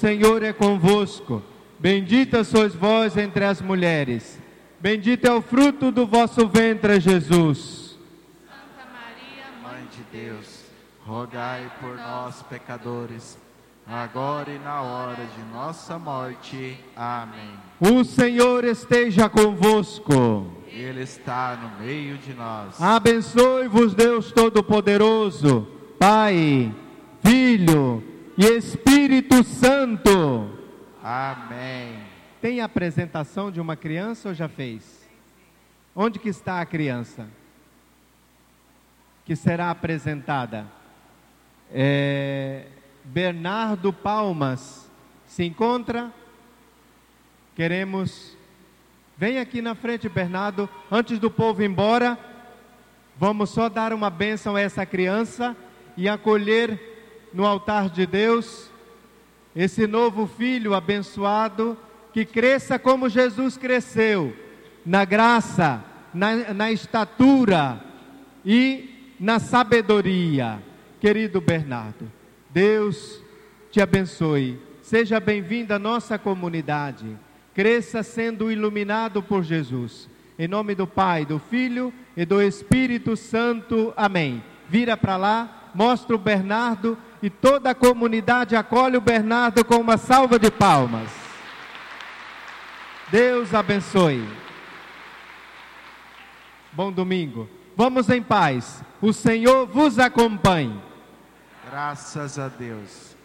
Senhor é convosco. Bendita sois vós entre as mulheres. Bendito é o fruto do vosso ventre, Jesus. Santa Maria, Mãe de Deus, rogai por nós, pecadores, agora e na hora de nossa morte. Amém. O Senhor esteja convosco. Ele está no meio de nós. Abençoe-vos, Deus Todo-Poderoso, Pai, Filho e Espírito Santo. Amém. Tem a apresentação de uma criança ou já fez? Onde que está a criança que será apresentada? Bernardo Palmas se encontra? Queremos... Vem aqui na frente, Bernardo. Antes do povo ir embora, vamos só dar uma bênção a essa criança e acolher no altar de Deus esse novo filho abençoado, que cresça como Jesus cresceu, na graça, na estatura e na sabedoria. Querido Bernardo, Deus te abençoe. Seja bem-vindo à nossa comunidade. Cresça sendo iluminado por Jesus. Em nome do Pai, do Filho e do Espírito Santo. Amém. Vira para lá, mostra o Bernardo e toda a comunidade acolhe o Bernardo com uma salva de palmas. Deus abençoe. Bom domingo. Vamos em paz. O Senhor vos acompanhe. Graças a Deus.